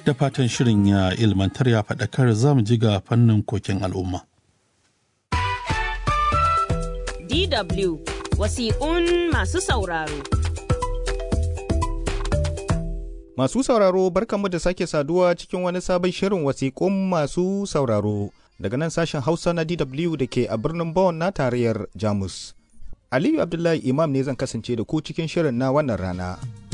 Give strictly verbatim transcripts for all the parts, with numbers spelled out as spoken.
Da fatan shirin ya ilmantar ya faɗakar za mu ji ga fannin kokin al'umma. D W wasiƙun masu sauraro. Masu sauraro barkanmu da sake saduwa cikin wani sabon shirin wasiƙun masu sauraro daga nan sashen Hausa na D W da ke a birnin Bonn na tarayyar Jamus. Aliyu Abdullahi Imam ne zan kasance da ku cikin shirin na wannan rana.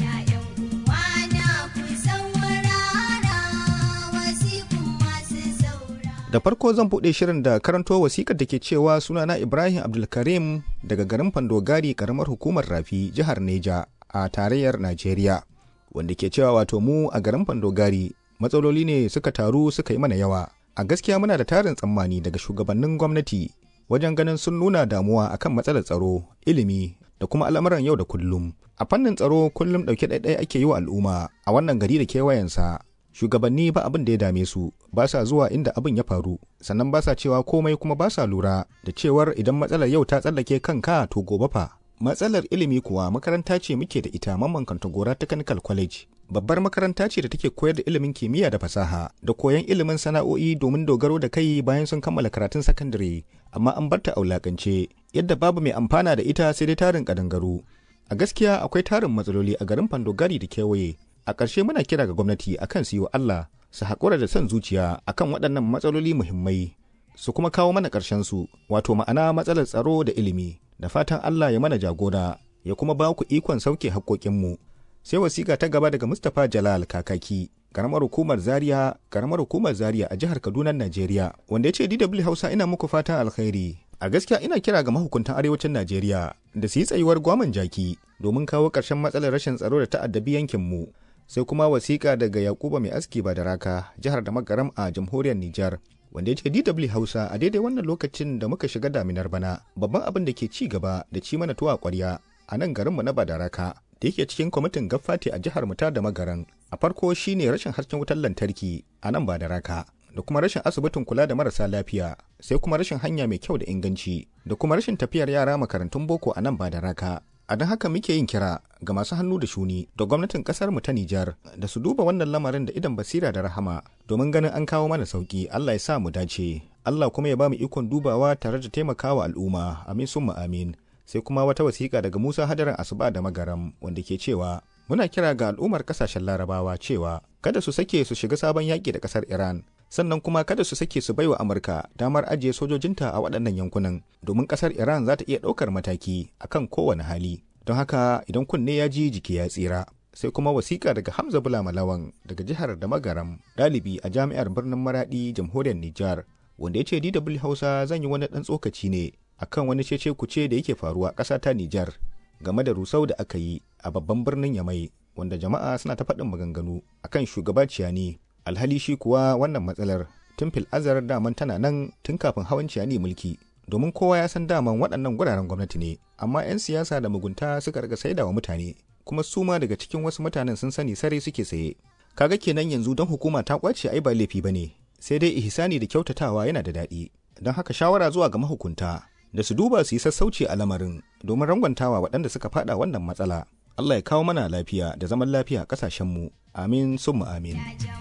Da farko zan buɗe shirin da karanto wasikar da ke cewa sunana Ibrahim Abdulkarim daga garin Fandogari karamar hukumar Rafi jihar Neja a tarayyar Najeriya, wanda ke cewa wato mu a garin Fandogari matsaloli ne suka taru suka yi mana yawa. A gaskiya muna da tarin tsammani daga shugabannin gwamnati wajen ganin sun nuna damuwa akan matsalar tsaro, ilimi da kuma al'amuran yau da kullum. A fannin tsaro kullum ɗauke ɗaiɗai ake yi wa al'umma a wannan gari da kewayensa. Shugabanni ba abin da ya dame su, ba sa zuwa inda abin ya faru, sannan ba sa cewa komai kuma ba sa lura da cewar idan matsalar yau ta tsallake kanka to gobe fa. Matsalar ilimi kuwa makaranta ce muke da ita Mamman Kantagora Technical College. Babbar makaranta ce da take koyar da ilimin kimiyya da fasaha da koyon ilimin sana'o'i domin dogaro da kai bayan sun kammala karatun sakandare, amma an bar ta aulakance yadda babu mai amfana da ita sai dai tarin kadangaru. A gaskiya akwai tarin matsaloli a garin Fandogari da kewaye. A ƙarshe muna kira ga gwamnati akan su yi wa Allah su haƙura da son zuciya akan waɗannan matsaloli muhimmai su kuma kawo mana ƙarshen su, wato ma'ana matsalar tsaro da ilimi. Da fatan Allah ya mana jagora ya kuma ba ku ikon sauke haƙƙoƙinmu. Sai wasiƙa ta gaba daga Mustapha Jalal Kakaki, ƙaramar hukumar Zaria, ƙaramar hukumar Zaria a jihar Kaduna, Najeriya, wanda ya ce D W Hausa ina muku fatan alkhairi. A gaskiya ina kira ga mahukuntan arewacin Najeriya da su yi tsayuwar gwaman jaki domin kawo ƙarshen matsalar rashin tsaro da ta'addabi yankinmu. Sai kuma wasiƙa daga Yakuba Mai Aski Badaraka, jihar da Magaram a jamhuriyar Nijar, wanda ya ce D W Hausa a daidai wannan lokacin da muka shiga daminar bana, babban abin da ke ci gaba da ci mana tuwa ƙwarya a nan garinmu na Badaraka da yake cikin kwamitin Gaffati a jihar mu ta da Magaran. A farko shine rashin hasken wutar lantarki a nan Badaraka, da kuma rashin asibitin kula da marasa lafiya, sai kuma rashin hanya mai kyau da inganci, da kuma rashin tafiyar yara makarantun boko a nan Badaraka. A don haka muke yin kira ga masu hannu da shuni da gwamnatin kasar mu ta Nijar da su duba wannan lamarin da idan basira da rahama domin ganin an kawo mana sauki. Allah ya sa mu dace, Allah kuma ya ba mu ikon dubawa tare da taimakawa al'umma. Amin summa amin. Sai kuma wata wasiƙa daga Musa Hadaran Asuba da Magaram, wanda ke cewa muna kira ga al'ummar kasashen Larabawa cewa kada su sake su shiga sabon yaƙi da kasar Iran, sannan kuma kada su sake su baiwa Amurka damar ajiye sojojinta a waɗannan yankunan, domin ƙasar Iran za ta iya ɗaukar mataki akan kowane hali. Don haka idan kunne ya ji jiki ya tsira. Sai kuma wasiƙa daga Hamza Bula Malawan daga jihar da Magaram, ɗalibi a jami'ar birnin Maraɗi, jamhuriyar Nijar, wanda ya ce D W Hausa zan yi wani ɗan tsokaci ne akan wani cece kuce da yake faruwa ƙasa ta Nijar game da rusau da aka yi a babban birnin Yamai, wanda jama'a suna ta faɗin maganganu akan shugaba Ciyani. Alhali shi kuwa wannan matsalar tun fil azar daman tana nan tun kafin hawan Ciyani mulki, domin kowa ya san daman waɗannan guraren gwamnati ne, amma 'yan siyasa da mugunta suka riga saida wa mutane, kuma su ma daga cikin wasu mutanen sun sani sarai suke saye. Kaga kenan yanzu don hukuma ta kwace ai ba laifi bane, sai dai ihsani da kyautatawa yana da daɗi. Don haka shawara zuwa ga mahukunta da su duba su yi sassauci a lamarin domin rangwantawa waɗanda suka faɗa wannan matsala. Allah ya kawo mana lafiya da zaman lafiya a ƙasashenmu. Amin summa amin.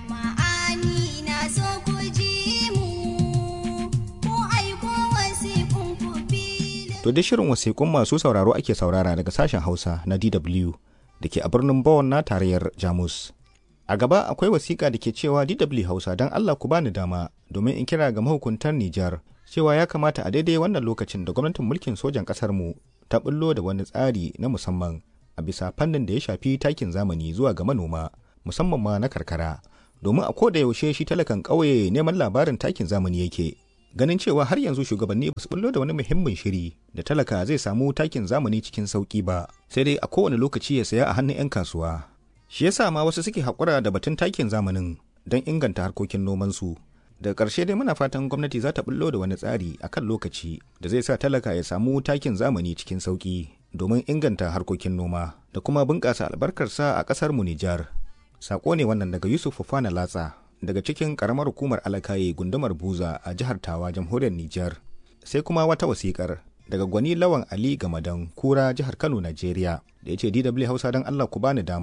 To dai shirin wasiƙun masu sauraro ake saurara daga sashen Hausa na D W da ke a birnin Bonn na tarayyar Jamus. A gaba akwai wasiƙa da ke cewa D W Hausa don Allah ku bani dama domin in kira ga mahukuntan Nijar cewa ya kamata a daidai wannan lokacin da gwamnatin mulkin sojan ƙasar mu ta bullo da wani tsari na musamman a bisa fannin da ya shafi takin zamani zuwa ga manoma, musamman ma na karkara, domin a koda yaushe shi talakan ƙauye neman labarin takin zamani yake. Ganin cewa har yanzu shugabanni ba su bullo da wani muhimmin shiri da talaka zai samu takin zamani cikin sauki ba, sai dai a kowane lokaci ya saya a hannun 'yan kasuwa. Shi yasa ma wasu suke haƙura da batun takin zamanin don inganta harkokin nomansu. Daga ƙarshe dai muna fatan gwamnati za ta bullo da wani tsari a kan lokaci da zai sa talaka ya samu takin zamani cikin sauki domin inganta harkokin noma da kuma bunƙasa albarkarsa a ƙasar mu Nijar. Sako ne wannan daga Yusuf Fofana Latsa daga cikin karamar hukumar Alakaye gundumar Buza a jihar Tawa, jamhuriyar Nijar. Sai kuma wata wasikar daga Gwani Lawan Ali Gamadan Kura, jihar Kano, Najeriya, da ya ce D W Hausa don Allah ku bani dama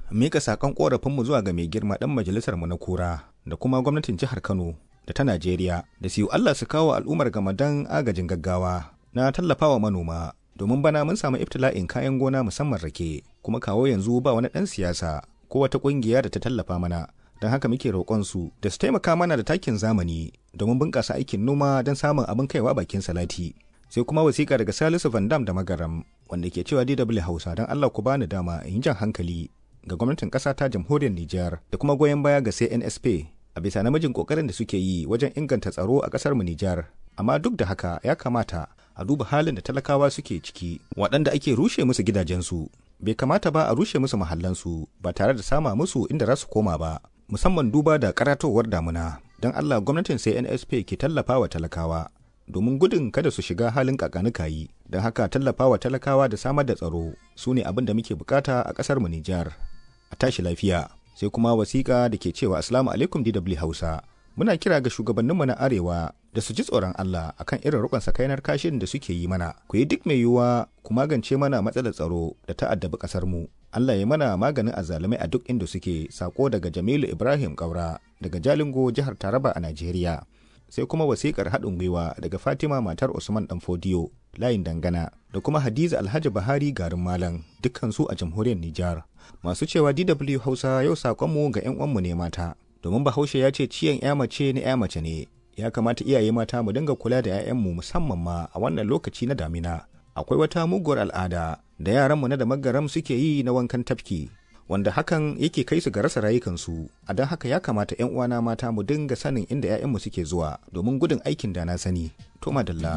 mika sakon korafinmu zuwa ga mai girma dan majalisar mu na kura da kuma gwamnatin jihar Kano da ta Najeriya da su Allah su kawo al'ummar Gamadan agajin gaggawa na tallafawa manoma domin bana mun samu ibtila'in kayan gona musamman rake, kuma kawo yanzu ba wani dan siyasa ko wata kungiya da ta tallafa mana. Don haka muke roƙon su da su taimaka mana da takin zamani domin bunƙasa aikin noma don samun abin kaiwa bakin salati. Sai kuma wasiƙa daga Salisu Van Dam da Magaram wanda ke cewa D W Hausa don Allah ku bani dama in yi jan hankali ga gwamnatin ƙasa ta jamhuriyar Nijar da kuma goyon baya ga C N S P a bisa namijin ƙoƙarin da suke yi wajen inganta tsaro a ƙasar mu Nijar. Amma duk da haka ya kamata a duba halin da talakawa suke ciki, waɗanda ake rushe musu gidajensu. Bai kamata ba a rushe musu mahallansu ba tare da sama musu inda za su koma ba, musamman duba da karatowar damuna. Don Allah gwamnatin C N S P ke tallafa wa talakawa domin gudun kada su shiga halin kakanikayi. Don haka tallafa wa talakawa da samar da tsaro su ne abin da muke bukata a ƙasar mu Nijar. A tashi lafiya. Sai kuma wasiƙa da ke cewa Assalamu alaikum D W Hausa. Muna kira ga shugabanninmu na Arewa da su ji tsoron Allah akan irin rukun sakainar kashin da suke yi mana. Ku yi duk mai yiwuwa ku magance mana matsalar tsaro da ta addabi ƙasar mu. Allah ya mana maganin azzalumai a duk inda suke. Sako daga Jamilu Ibrahim Kaura daga Jalingo jihar Taraba a Najeriya. Sai kuma wasiƙar haɗin gwiwa daga Fatima matar Usman Danfodiyo layin Dangana da kuma Hadiza Alhaji Bahari garin Malam dukkansu a jamhuriyar Nijar. Masu cewa D W Hausa yau sakonmu ga 'yan uwanmu ne mata. Domin Bahaushe ya ce ciyan 'ya mace na 'ya mace ne. Ya kamata iyaye mata mu dinga kula da 'ya'yanmu musamman ma a wannan lokaci na damina. Akwai wata muguwar al'ada da yaranmu na da magaram suke yi na wankan tafki, wanda hakan yake kai su ga rasa rayukansu. A don haka ya kamata 'yan uwana mata mu dinga sanin inda 'ya'yanmu suke zuwa domin gudun aikin da na sani. To madalla.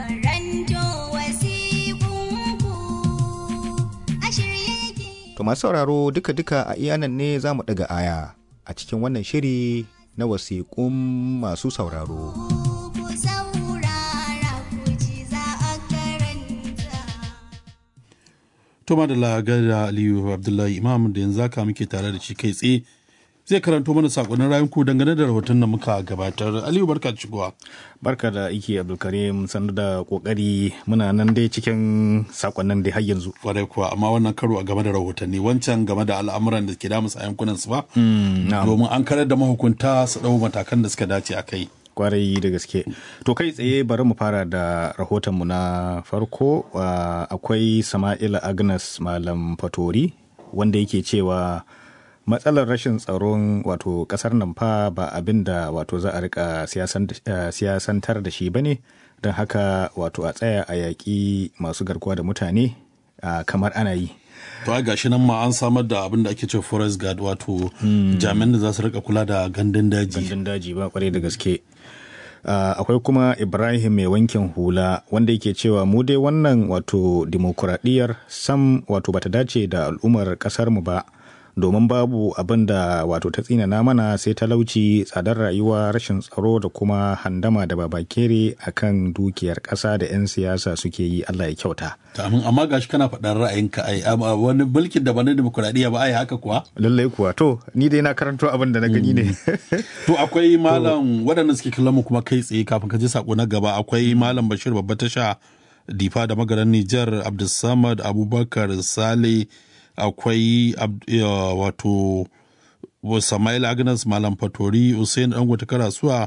To masu sauraro duka-duka a iyanan ne za mu ɗaga aya a cikin wannan shiri na wasiƙun masu sauraro. Toma da lagada Aliyu Abdullahi Imam da yanzu haka muke tare da shi kai tsaye zai karanto mana sakonnin rayunku dangane da rahoton da muka gabatar. Aliyu barka da shigowa. Barka da iki Abdulkarim, sannu da kokari, muna nan dai cikin sakonnin da har yanzu. Kwarai kuwa, amma wannan karo a game da rahotanni, wancan game da al'amuran da ke damu a yankunan su ba. Domin an karar da mahukunta su dau matakan da suka dace a kai. Kwarai da gaske. To kai tsaye bari mu fara da rahotonmu na farko. Akwai Sama'ila Agnes Malam Fatori wanda yake cewa matsalar rashin tsaron wato kasar nan fa ba abin da wato za a rika siyasantar da shi bane, don haka wato a tsaya a yaƙi masu garkuwa da mutane kamar ana yi. To a gashi nan ma an samar da abin da ake cewa forest guard, wato jami'an da za su rika kula da gandun daji. Gandun daji ba kwarai da gaske. Uh, akwai kuma Ibrahim mai wankin hula wanda yake cewa mu dai wannan wato dimokuraɗiyyar sam wato bata dace da al'ummar ƙasar mu ba, domin babu abin da wato ta tsinana mana sai talauci, tsadar rayuwa, rashin tsaro da kuma handama da babakere akan dukiyar ƙasa da 'yan siyasa suke yi. Allah ya kyauta. Amma gashi kana faɗar ra'ayinka ai wani mulkin da ba na demokuraɗiyya ba ai haka kuwa? Lallai kuwa, to ni dai na karanto abin da na gani ne. To akwai malam waɗanda suke kallon mu kuma kai tsaye kafin ka ji sako na gaba, akwai malam Bashir babba tasha Difa da magaran Nijar, Abdulsamad Abubakar Sale, akwai wato Sama'il Agnes Malam Fatori, Hussein Dangote Karasuwa,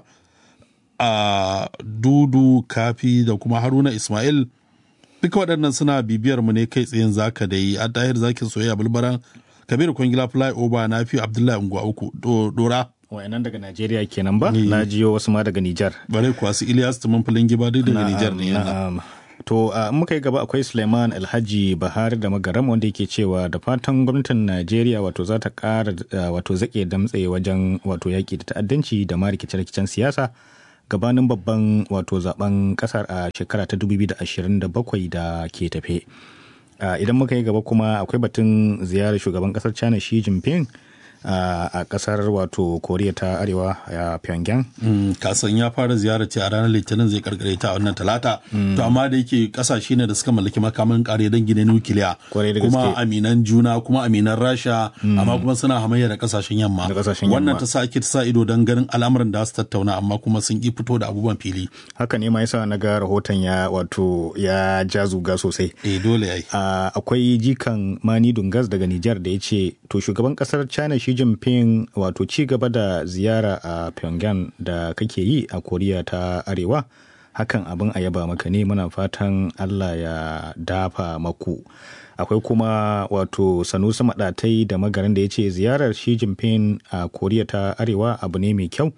a Dudu Kafi da kuma Haruna Ismail. Duka waɗannan suna bibiyar mu ne kai tsayin zaka da yi. A tahir zakin soyayya bulbaran Kabiru Kwangila Flyover na fi Abdullahi Ungwa uku Dora. Wayannan daga Najeriya kenan ba? Na jiyo wasu ma daga Nijar. Bare kuwa su Ilyas Tuman Filingi ba duk daga Nijar ne yana. To uh, muka yi gaba akwai Suleiman Alhaji Bahari da Magaram wanda yake cewa da fatan gwamnatin Najeriya wato za ta ƙara uh, wato zaƙe damtse wajen wato yaƙi da ta'addanci da ma rikice-rikicen siyasa gabanin babban wato zaben ƙasar a shekara ta dubu biyu da ashirin da bakwai da ke tafe. Uh, idan muka yi gaba kuma akwai batun ziyarar shugaban ƙasar China Xi Jinping a kasar wato Koriya ta Arewa a Pyongyang. Mm, kasan ya fara ziyarar ce a ranar Litinin zai karkare ta a wannan talata. Mm. To amma da yake kasashe ne da suka mallaki makaman kare dangi na nukiliya kuma aminan juna kuma aminan Rasha mm. amma kuma suna hamayya da kasashen yamma. Wannan ta sa ake sa ido don ganin al'amuran da su tattauna amma kuma sun ki fito da abubuwan fili. Haka ne ma yasa na ga rahoton ya wato ya ja zuga sosai. Eh dole yayi. Uh, akwai jikan Mani Dungas daga Nijar da ya ce to shugaban kasar China Xi Jinping wato ci gaba da ziyara a Pyongyang da kake yi a Koriya ta Arewa hakan abin a yaba maka ne, muna fatan Allah ya dafa maku. Akwai kuma wato Sanusi Madatai da Magaran da ya ce ziyarar Xi Jinping a Koriya ta Arewa abu ne mai kyau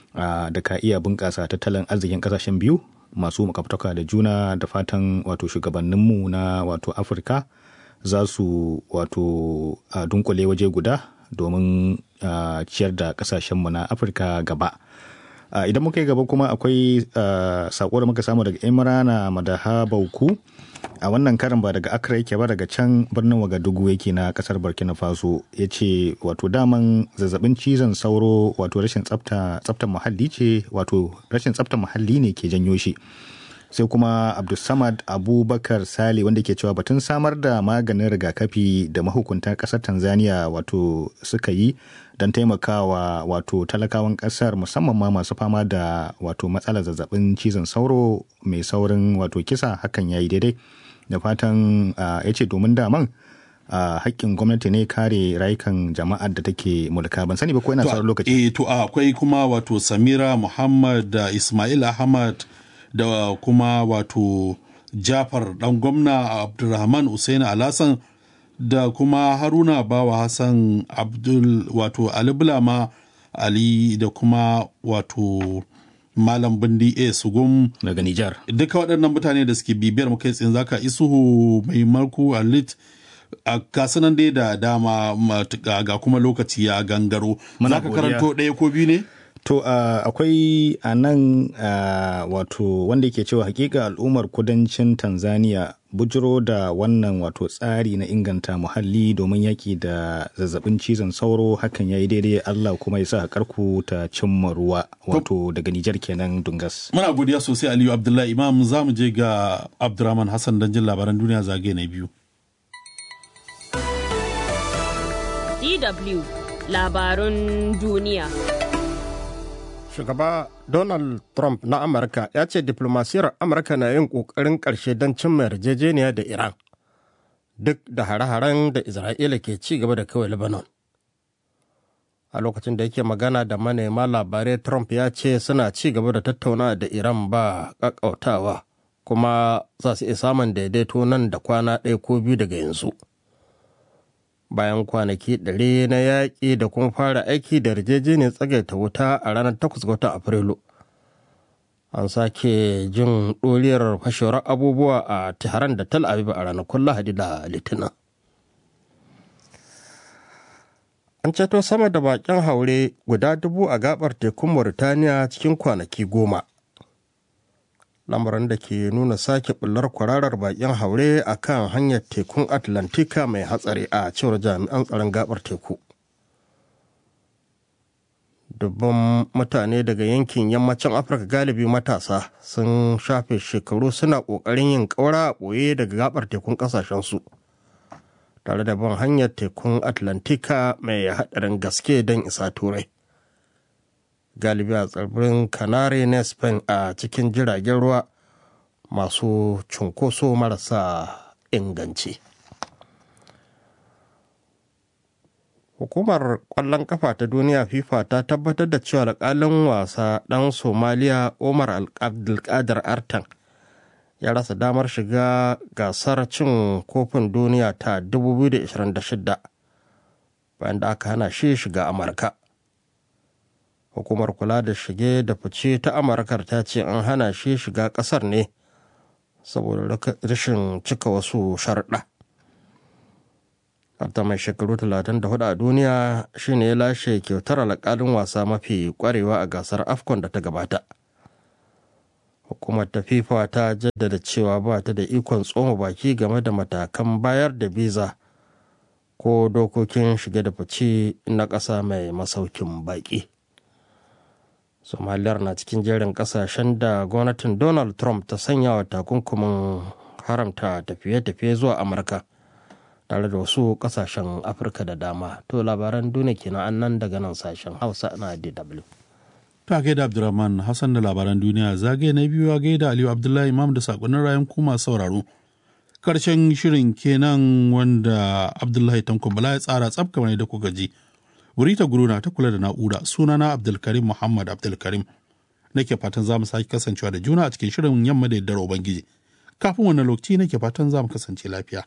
da ka iya bunƙasa tattalin arzikin ƙasashen biyu masu makaftaka da juna, da fatan wato shugabanninmu na wato Afirka za su wato dunkule waje guda domin ciyar da kasashenmu na Afirka gaba. Idan muka yi gaba kuma akwai sako da muka samu daga Imrana Madaha Bauku. A wannan karin ba daga Accra yake ba, daga can birnin Wagadugu yake na kasar Burkina Faso. Ya ce wato daman zazzabin cizon sauro wato rashin tsafta tsaftar muhalli ce wato rashin tsaftar muhalli ne ke janyo shi. Sai kuma Abdulsamad Abubakar Sale wanda ke cewa batun samar da maganin rigakafi da mahukuntan kasar Tanzania wato suka yi don taimakawa wato talakawan kasar musamman ma masu fama da wato matsalar zazzabin cizon sauro mai saurin wato kisa hakan yayi daidai. Da fatan ya ce domin daman haƙƙin gwamnati ne kare rayukan jama'ar da take mulka. Ban sani ba ko yana sauran lokaci. Eh to akwai kuma wato Samira Muhammad da Ismail Ahmad da kuma wato Jafar dan gwamna Abdulrahman Usaini Alhassan da kuma Haruna Bawa Hassan Abdul wato Ali Bulama Ali da kuma wato Malam Bindi A Sugum daga Nijar. Duka waɗannan mutane da suke bibiyar mu kai tsayin zaka Isuhu Mai Marku Alit a kasunan dai da dama ga kuma lokaci ya gangaro. Zaka karanto ɗaya ko biyu ne? To uh, akwai a nan uh, wato wanda yake cewa hakika al'ummar kudancin Tanzania bujiro da wannan wato tsari na inganta muhalli domin yaki da zazzabin cizon sauro hakan yayi daidai, Allah kuma ya sa karku ta cimma ruwa. Wato daga Nijar kenan Dungas. Muna godiya sosai Aliyu Abdullahi Imam. Za mu je ga Abdurrahman Hassan don jin labaran duniya zagaye na biyu. D W labarun duniya. Shugaba Donald Trump na Amurka ya ce diplomasiyar Amurka na yin ƙoƙarin ƙarshe don cimma yarjejeniya da Iran duk da hare-haren da Isra'ila ke ci gaba da kawai Lebanon. A lokacin da yake magana da manema labarai, Trump ya ce suna ci gaba da tattaunawa da Iran ba ƙaƙƙautawa kuma za su iya samun daidaito nan da kwana ɗaya ko biyu daga yanzu. Bayan kwanaki ɗari na yaƙi da kuma fara aiki da yarjejeniyar tsagaita wuta a ranar takwas ga watan Afrilu, an sake jin ɗoriyar fashewar abubuwa a Tehran da Tel Aviv a ranakun Lahadi da Litinin. An ceto sama da bakin haure guda dubu a gabar tekun Mauritaniya cikin kwanaki goma. Lamarin da ke nuna sake bullar kwararar bakin haure a kan hanyar tekun Atlantika mai hatsari a cewar jami'an tsaron gabar teku. Dubban mutane daga yankin yammacin Afirka, galibi matasa, sun shafe shekaru suna ƙoƙarin yin ƙaura a ɓoye daga gabar tekun ƙasashensu, tare da bin hanyar tekun Atlantika mai haɗarin gaske don isa Turai. Galibi a tsibirin Canary na Spain a cikin jiragen ruwa masu cunkoso marasa inganci. Hukumar ƙwallon ƙafa ta duniya FIFA ta tabbatar da cewa alƙalin wasa ɗan Somaliya Omar Abdulkadir Artan ya rasa damar shiga gasar cin kofin duniya ta dubu biyu da ashirin da shida bayan da aka hana shi shiga Amurka. Hukumar kula da shige da fice ta Amurkar ta ce an hana shi shiga ƙasar ne saboda rashin cika wasu sharuɗa. Arta mai shekaru talatin da hudu a duniya shine ya lashe kyautar alƙalin wasa mafi ƙwarewa a gasar AFCON da ta gabata. Hukumar ta FIFA ta jaddada cewa ba ta da ikon tsoma baki game da matakan bayar da biza ko dokokin shige da fice na ƙasa mai masaukin baƙi. Somaliyar na cikin jerin ƙasashen da gwamnatin Donald Trump ta sanya wa takunkumin haramta tafiye-tafiye zuwa Amurka tare da wasu ƙasashen Afirka da dama. To labaran duniya kenan annan daga nan sashen Hausa na D W. Ta gaida Abdulrahman Hassan da labaran duniya, zagaye na biyu a gaida Aliyu Abdullahi Imam da sakonnin rayan kuma sauraro. Karshen shirin kenan wanda Abdullahi Tanko Bala ya tsara tsaf kamar da kuka ji. Burita Guruna ta kula da na'ura, sunana Abdulkarim Muhammad Abdulkarim. Nake fatan za mu sake kasancewa da juna a cikin shirin yamma da yaddar Ubangiji. Kafin wannan lokaci nake fatan za mu kasance lafiya.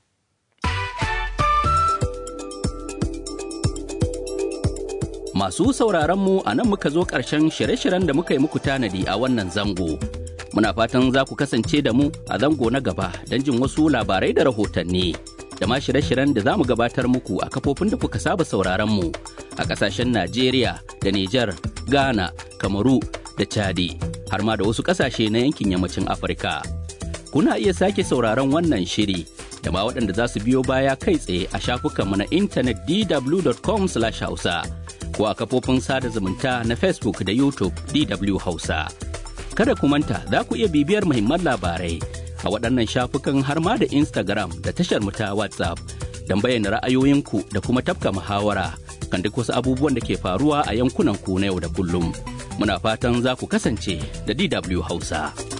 Masu sauraronmu a nan muka zo ƙarshen shirye-shiryen da muka yi muku tanadi a wannan zango. Muna fatan za ku kasance da mu a zango na gaba don jin wasu labarai da rahotanni. Da ma shirye-shiryen da za mu gabatar muku a kafofin da kuka saba sauraronmu a ƙasashen Najeriya da Nijar, Ghana, Kamaru da Chadi, har ma da wasu ƙasashe na yankin yammacin Afirka. Kuna iya sake sauraron wannan shiri da ma waɗanda za su biyo baya kai tsaye a shafukanmu na intanet d w dot com slash hausa. ko a kafofin sada zumunta na Facebook da YouTube D W Hausa. Kada ku manta za ku iya bibiyar muhimman labarai a waɗannan shafukan har ma da Instagram da tashar mu ta WhatsApp don bayyana ra'ayoyinku da kuma tafka muhawara kan duk wasu abubuwan da ke faruwa a yankunan ku na yau da kullum. Muna fatan za ku kasance da D W Hausa.